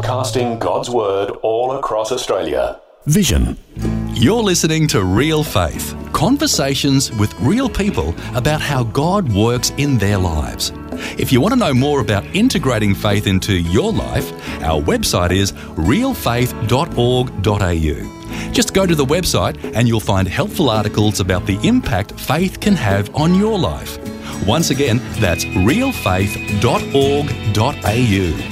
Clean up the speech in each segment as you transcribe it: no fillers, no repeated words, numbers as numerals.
broadcasting God's Word all across Australia. Vision. You're listening to Real Faith, conversations with real people about how God works in their lives. If you want to know more about integrating faith into your life, our website is realfaith.org.au. Just go to the website and you'll find helpful articles about the impact faith can have on your life. Once again, that's realfaith.org.au.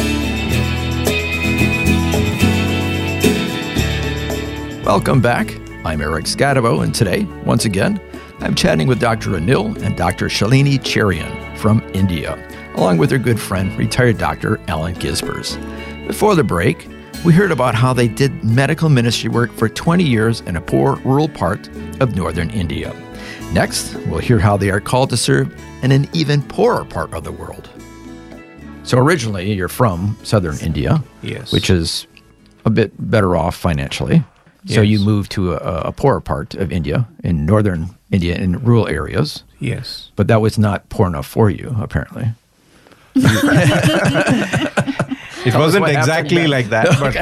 Welcome back. I'm Eric Scadabo, and today, once again, I'm chatting with Dr. Anil and Dr. Shalini Cherian from India, along with their good friend, retired Dr. Alan Gisbers. Before the break, we heard about how they did medical ministry work for 20 years in a poor rural part of northern India. Next, we'll hear how they are called to serve in an even poorer part of the world. So originally, you're from southern India, Yes. which is a bit better off financially. So Yes. you moved to a poorer part of India, in northern India, in rural areas. Yes. But that was not poor enough for you, apparently. It wasn't exactly like that, but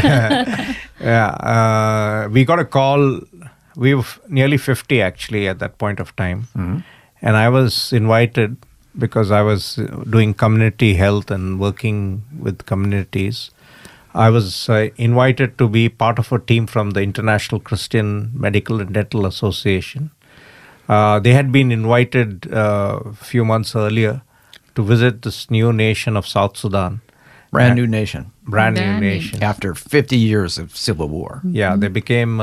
we got a call. We were nearly 50 actually at that point of time. Mm-hmm. And I was invited because I was doing community health and working with communities. I was invited to be part of a team from the International Christian Medical and Dental Association. They had been invited a few months earlier to visit this new nation of South Sudan. Brand new nation. Brand new nation. After 50 years of civil war. Yeah, they became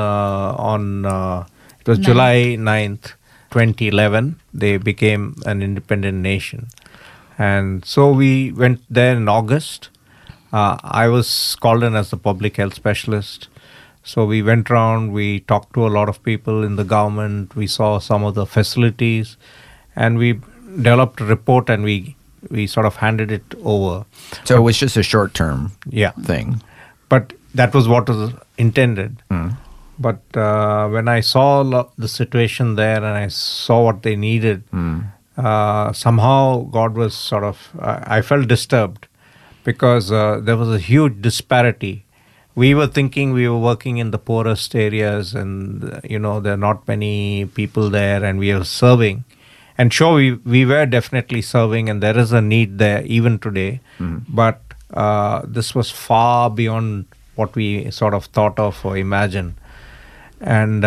it was July 9th, 2011, they became an independent nation. And so we went there in August. I was called in as the public health specialist. So we went around, we talked to a lot of people in the government, we saw some of the facilities, and we developed a report and we sort of handed it over. So it was just a short-term thing. But that was what was intended. Mm. But when I saw the situation there and I saw what they needed, somehow God was sort of, I felt disturbed because there was a huge disparity. We were thinking we were working in the poorest areas and, there are not many people there and we are serving. And sure, we were definitely serving and there is a need there even today. But this was far beyond what we sort of thought of or imagined. And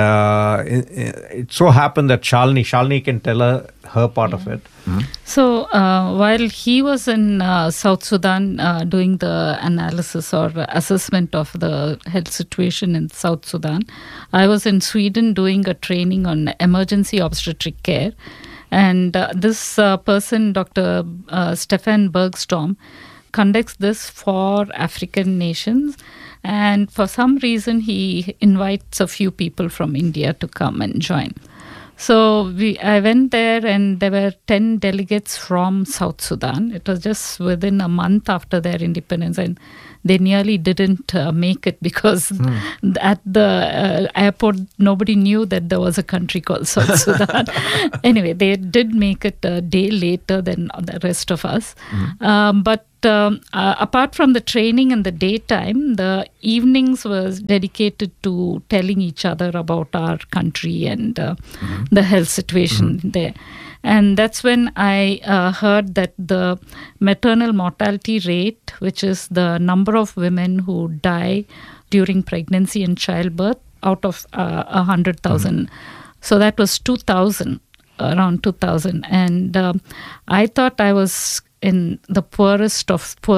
it so happened that Shalini can tell her part of it. So while he was in South Sudan doing the analysis or assessment of the health situation in South Sudan, I was in Sweden doing a training on emergency obstetric care. And this person, Dr. Stefan Bergstrom, conducts this for African nations. And for some reason, he invites a few people from India to come and join. So I went there and there were 10 delegates from South Sudan. It was just within a month after their independence, and they nearly didn't make it because at the airport, nobody knew that there was a country called South Sudan. Anyway, they did make it a day later than the rest of us. But apart from the training and the daytime, the evenings was dedicated to telling each other about our country and the health situation there. And that's when I heard that the maternal mortality rate, which is the number of women who die during pregnancy and childbirth out of 100,000. So that was 2,000, around 2,000. And I thought I was in the poorest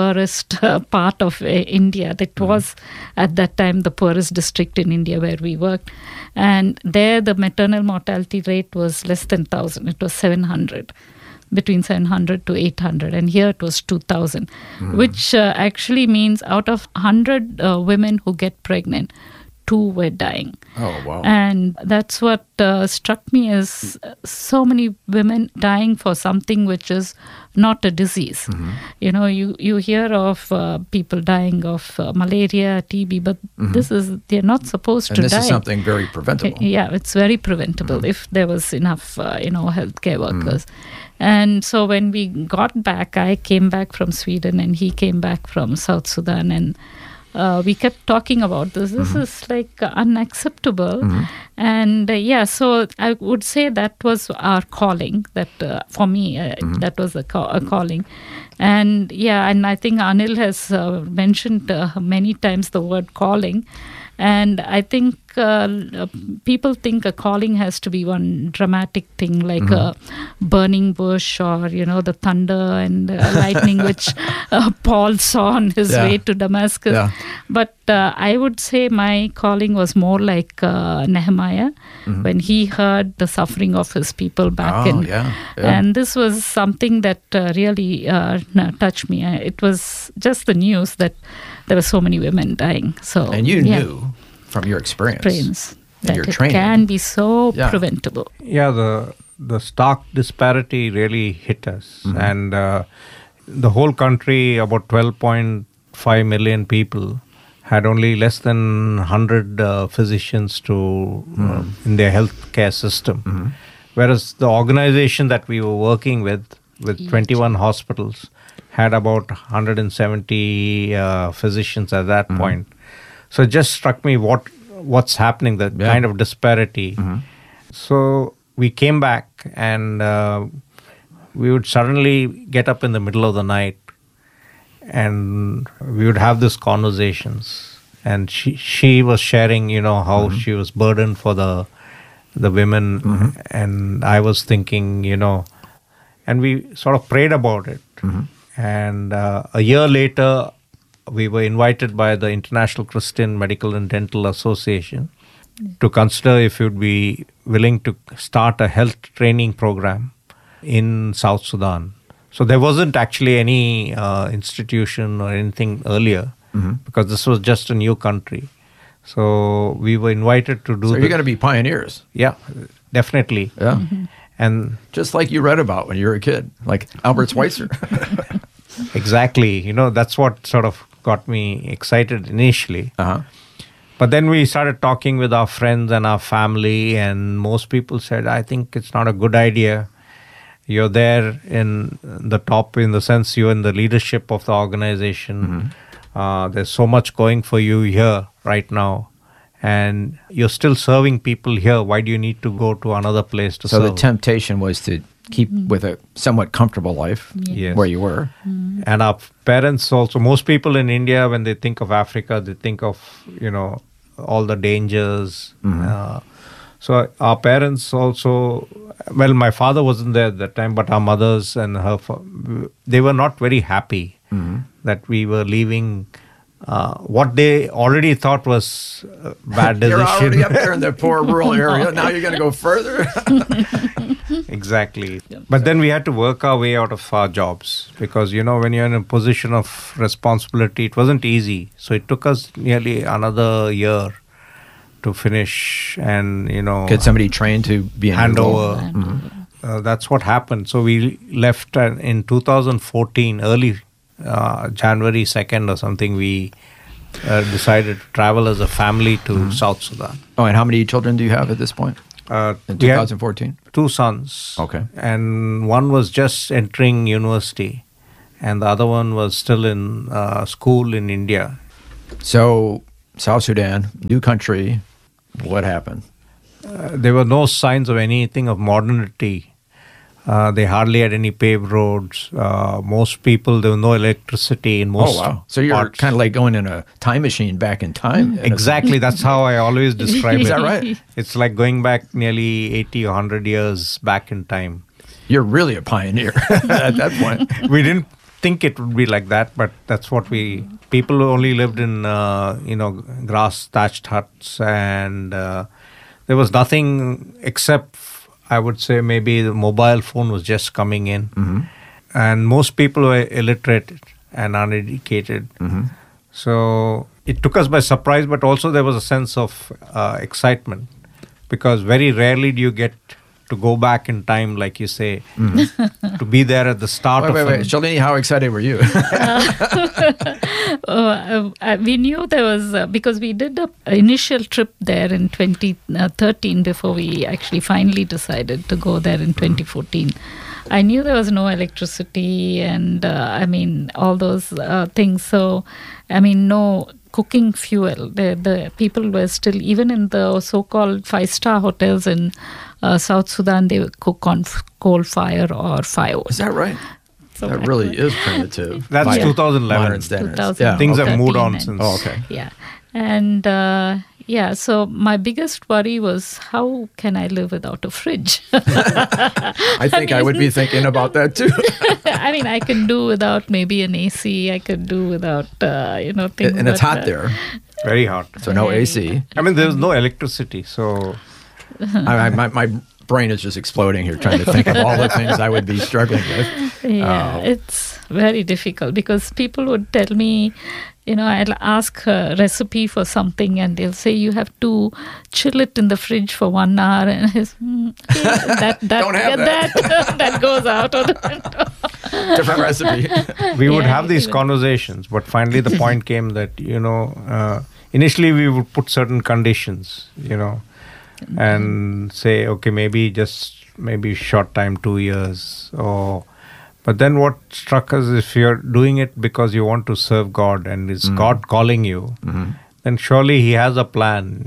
part of India. That was at that time the poorest district in India where we worked. And there the maternal mortality rate was less than 1,000. It was 700, between 700 to 800. And here it was 2,000, which actually means out of 100 women who get pregnant, 2 were dying. Oh, wow. And that's what struck me is so many women dying for something which is not a disease. You know, you hear of people dying of malaria, TB, but they're not supposed to die. And this is something very preventable. Yeah, it's very preventable if there was enough, healthcare workers. And so when we got back, I came back from Sweden and he came back from South Sudan, and we kept talking about this. This is like unacceptable. And so I would say that was our calling. That for me, that was a calling. And and I think Anil has mentioned many times the word calling. And I think people think a calling has to be one dramatic thing, like a burning bush or, the thunder and lightning, which Paul saw on his way to Damascus. Yeah. But I would say my calling was more like Nehemiah, when he heard the suffering of his people back in. And this was something that really touched me. It was just the news that there were so many women dying. So, and you knew from your experience and that your it training can be so preventable. Yeah, the stark disparity really hit us. And the whole country, about 12.5 million people, had only less than 100 physicians in their healthcare system. Whereas the organization that we were working with 21 hospitals, had about 170 physicians at that point. So it just struck me what's happening, the kind of disparity. So we came back and we would suddenly get up in the middle of the night and we would have these conversations. And she was sharing, how she was burdened for the women. And I was thinking, and we sort of prayed about it. And a year later, we were invited by the International Christian Medical and Dental Association to consider if you'd be willing to start a health training program in South Sudan. So there wasn't actually any institution or anything earlier because this was just a new country. So we were invited to do. So you're going to be pioneers. Yeah, definitely. Yeah. And just like you read about when you were a kid, like Albert Schweitzer. Exactly. That's what sort of got me excited initially. But then we started talking with our friends and our family, and most people said, I think it's not a good idea. You're there in the top, in the sense you're in the leadership of the organization. There's so much going for you here right now. And you're still serving people here. Why do you need to go to another place to serve? So the temptation was to keep with a somewhat comfortable life where you were. And our parents also, most people in India, when they think of Africa, they think of, all the dangers. So our parents also, well, my father wasn't there at that time, but our mothers and they were not very happy that we were leaving what they already thought was a bad decision. You're already up there in the poor rural area. Now you're going to go further? Exactly. But then we had to work our way out of our jobs because, when you're in a position of responsibility, it wasn't easy. So it took us nearly another year to finish and, get somebody trained to be in handover. That's what happened. So we left in 2014, early January 2nd or something, we decided to travel as a family to South Sudan. Oh, and how many children do you have at this point? In 2014? 2 sons. Okay. And one was just entering university and the other one was still in school in India. So, South Sudan, new country, what happened? There were no signs of anything of modernity. They hardly had any paved roads. Most people, there was no electricity in most parts. So you're kind of like going in a time machine back in time. Exactly. That's how I always describe it. Is that right? It's like going back nearly 80 or 100 years back in time. You're really a pioneer at that point. We didn't think it would be like that, but that's what people only lived in, grass thatched huts, and there was nothing except, I would say, maybe the mobile phone was just coming in. And most people were illiterate and uneducated. So it took us by surprise, but also there was a sense of excitement, because very rarely do you get to go back in time, like you say, to be there at the start Wait. Shalini, how excited were you? We knew there was, because we did an initial trip there in 2013 before we actually finally decided to go there in 2014. I knew there was no electricity and, all those things. So, no cooking fuel. The people were still, even in the so-called 5-star hotels in South Sudan, they would cook on coal fire or firewood. Is that right? So that really is primitive. That's by 2011. modern standards. Yeah. Things have moved on and- since. Oh, okay. Yeah. And so my biggest worry was, how can I live without a fridge? I think I would be thinking about that too. I can do without maybe an AC. I could do without, things. And it's hot but, there, Very hot. so no AC. There's no electricity, so My brain is just exploding here trying to think of all the things I would be struggling with. Yeah, it's very difficult because people would tell me, I'll ask a recipe for something and they'll say you have to chill it in the fridge for 1 hour, and Don't have that goes out of the window. Different recipe. we would Yeah, have these even- conversations, but finally the point came that, initially we would put certain conditions, and say, okay, maybe short time, 2 years, but then what struck us, if you're doing it because you want to serve God and is God calling you, then surely He has a plan.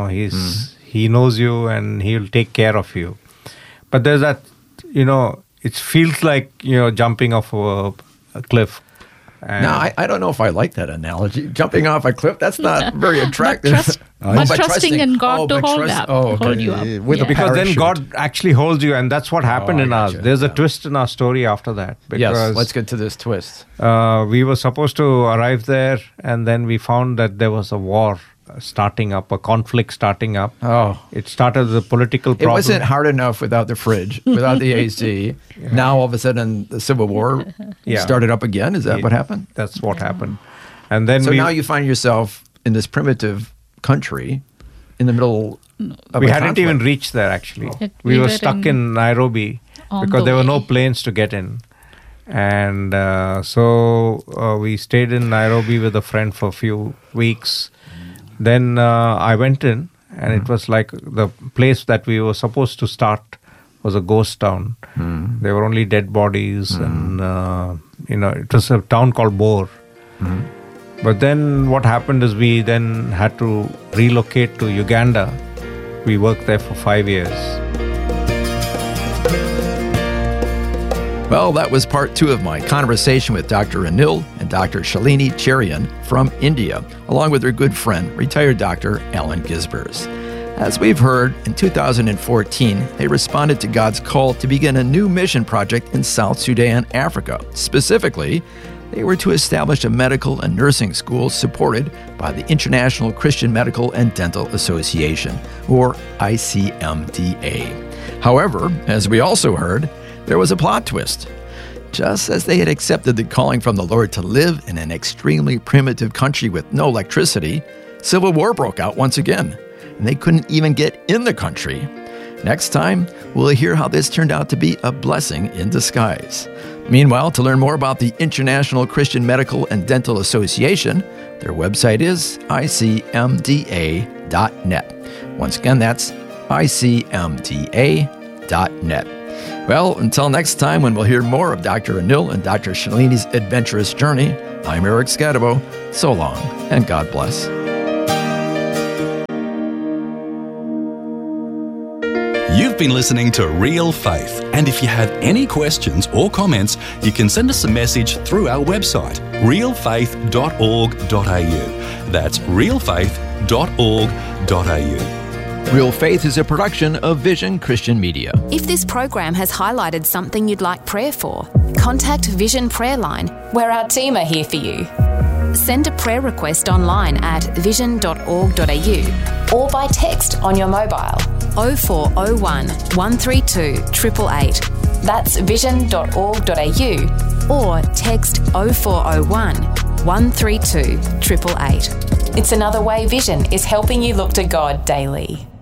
He knows you and He'll take care of you. But there's that, it feels like jumping off a cliff. And No, I don't know if I like that analogy. Jumping off a cliff, that's not very attractive. But trusting in God to hold you up. With a because then parachute. God actually holds you, and that's what happened I in ours. gotcha. There's a twist in our story after that. Because Yes, let's get to this twist. we were supposed to arrive there, and then we found that there was a war starting up, a conflict starting up. Oh. It started with a political It problem. wasn't hard enough without the fridge, without the AC. Now, all of a sudden, the Civil War Yeah. started up again. Is that what happened? That's what happened. And then So now you find yourself in this primitive country in the middle of we a hadn't conflict. even reached there, actually. We We were were stuck in Nairobi on because the there were no way. planes to get in. And so we stayed in Nairobi with a friend for a few weeks. Then I went in, and it was like the place that we were supposed to start was a ghost town. There were only dead bodies, and it was a town called Bor. But then what happened is we then had to relocate to Uganda. We worked there for 5 years. Well, that was part 2 of my conversation with Dr. Anil and Dr. Shalini Cherian from India, along with their good friend, retired Dr. Alan Gisbers. As we've heard, in 2014, they responded to God's call to begin a new mission project in South Sudan, Africa. Specifically, they were to establish a medical and nursing school supported by the International Christian Medical and Dental Association, or ICMDA. However, as we also heard, there was a plot twist. Just as they had accepted the calling from the Lord to live in an extremely primitive country with no electricity, civil war broke out once again, and they couldn't even get in the country. Next time, we'll hear how this turned out to be a blessing in disguise. Meanwhile, to learn more about the International Christian Medical and Dental Association, their website is icmda.net. Once again, that's icmda.net. Well, until next time when we'll hear more of Dr. Anil and Dr. Shalini's adventurous journey, I'm Eric Scadabo. So long, and God bless. You've been listening to Real Faith, and if you have any questions or comments, you can send us a message through our website, realfaith.org.au. That's realfaith.org.au. Real Faith is a production of Vision Christian Media. If this program has highlighted something you'd like prayer for, contact Vision Prayer Line, where our team are here for you. Send a prayer request online at vision.org.au or by text on your mobile 0401 132 888. That's vision.org.au or text 0401 132 888. It's Another Way Vision is helping you look to God daily.